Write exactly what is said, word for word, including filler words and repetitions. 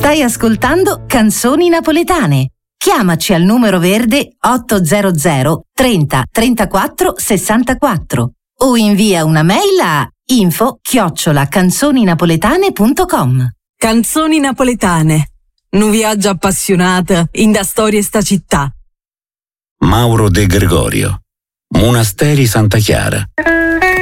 Stai ascoltando Canzoni Napoletane. Chiamaci al numero verde ottocento trenta trentaquattro sessantaquattro o invia una mail a info chiocciola canzoninapoletane punto com. Canzoni Napoletane. Un viaggio appassionato in da storia sta città. Mauro De Gregorio, Monasteri Santa Chiara.